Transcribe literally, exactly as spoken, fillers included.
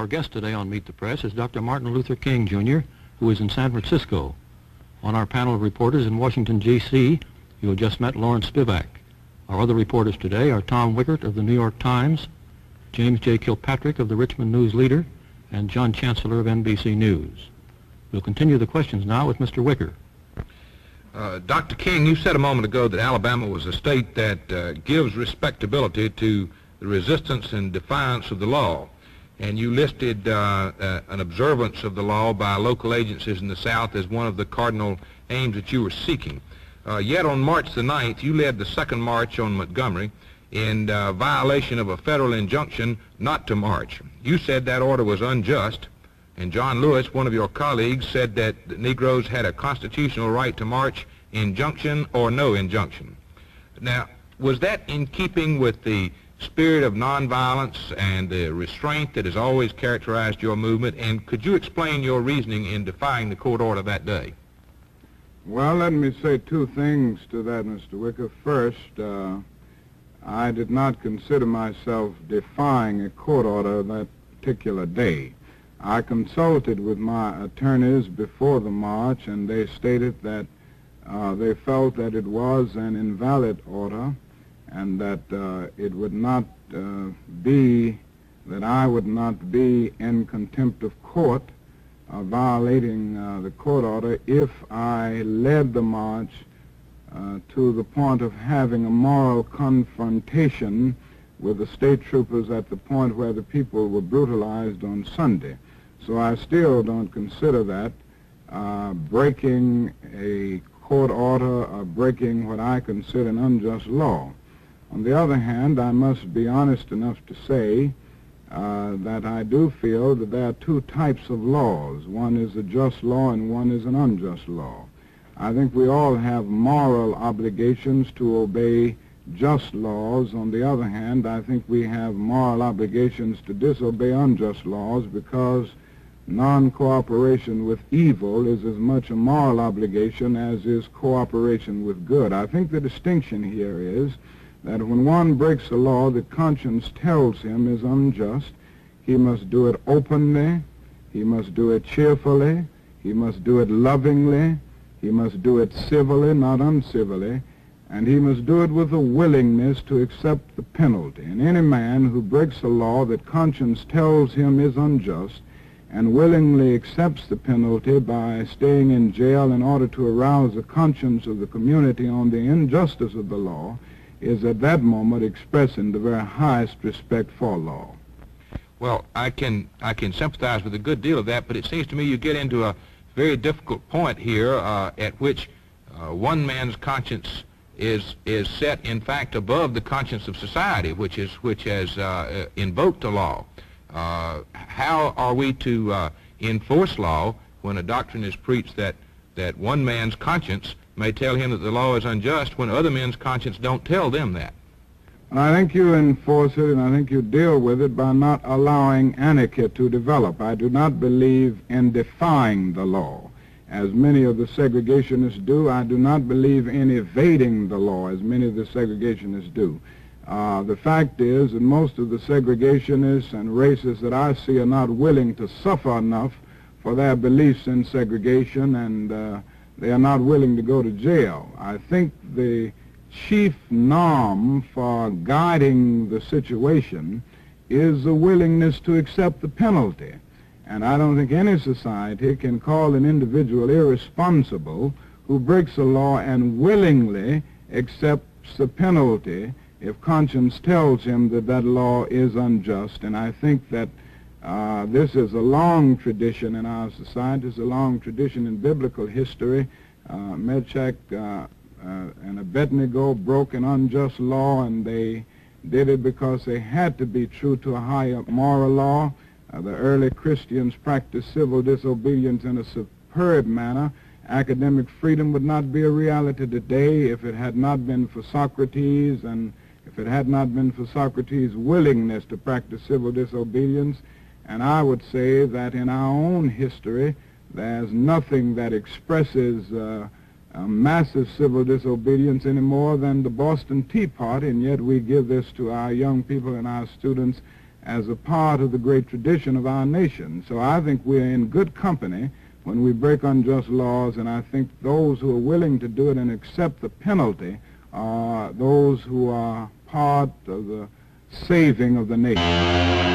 Our guest today on Meet the Press is Doctor Martin Luther King, Junior, who is in San Francisco. On our panel of reporters in Washington, D C, you have just met Lawrence Spivak. Our other reporters today are Tom Wickert of the New York Times, James J. Kilpatrick of the Richmond News Leader, and John Chancellor of N B C News. We'll continue the questions now with Mister Wicker. Uh, Doctor King, you said a moment ago that Alabama was a state that uh, gives respectability to the resistance and defiance of the law. And you listed uh, uh, an observance of the law by local agencies in the South as one of the cardinal aims that you were seeking. Uh, yet on March the ninth, you led the second march on Montgomery in uh, violation of a federal injunction not to march. You said that order was unjust, and John Lewis, one of your colleagues, said that the Negroes had a constitutional right to march, injunction or no injunction. Now, was that in keeping with the spirit of nonviolence and the restraint that has always characterized your movement, and could you explain your reasoning in defying the court order that day? Well, let me say two things to that, Mister Wicker. First, uh, I did not consider myself defying a court order that particular day. I consulted with my attorneys before the march, and they stated that uh, they felt that it was an invalid order, and that uh, it would not uh, be, that I would not be in contempt of court, uh, violating uh, the court order if I led the march uh, to the point of having a moral confrontation with the state troopers at the point where the people were brutalized on Sunday. So I still don't consider that uh, breaking a court order or breaking what I consider an unjust law. On the other hand, I must be honest enough to say uh, that I do feel that there are two types of laws. One is a just law and one is an unjust law. I think we all have moral obligations to obey just laws. On the other hand, I think we have moral obligations to disobey unjust laws, because non-cooperation with evil is as much a moral obligation as is cooperation with good. I think the distinction here is that when one breaks a law that conscience tells him is unjust, he must do it openly, he must do it cheerfully, he must do it lovingly, he must do it civilly, not uncivilly, and he must do it with a willingness to accept the penalty. And any man who breaks a law that conscience tells him is unjust and willingly accepts the penalty by staying in jail in order to arouse the conscience of the community on the injustice of the law is at that moment expressing the very highest respect for law. Well, I can I can sympathize with a good deal of that, but it seems to me you get into a very difficult point here uh, at which uh, one man's conscience is is set, in fact, above the conscience of society, which is which has uh, invoked the law. Uh, how are we to uh, enforce law when a doctrine is preached that that one man's conscience may tell him that the law is unjust when other men's conscience don't tell them that? And I think you enforce it, and I think you deal with it by not allowing anarchy to develop. I do not believe in defying the law, as many of the segregationists do. I do not believe in evading the law, as many of the segregationists do. Uh, the fact is that most of the segregationists and racists that I see are not willing to suffer enough for their beliefs in segregation, and uh, they are not willing to go to jail. I think the chief norm for guiding the situation is the willingness to accept the penalty. And I don't think any society can call an individual irresponsible who breaks a law and willingly accepts the penalty if conscience tells him that that law is unjust. And I think that uh, this is a long tradition in our society. It's a long tradition in biblical history. Uh, Meshach uh, uh, and Abednego broke an unjust law, and they did it because they had to be true to a higher moral law. Uh, the early Christians practiced civil disobedience in a superb manner. Academic freedom would not be a reality today if it had not been for Socrates, and if it had not been for Socrates' willingness to practice civil disobedience. And I would say that in our own history, there's nothing that expresses uh, a massive civil disobedience any more than the Boston Tea Party, and yet we give this to our young people and our students as a part of the great tradition of our nation. So I think we're in good company when we break unjust laws, and I think those who are willing to do it and accept the penalty are those who are part of the saving of the nation.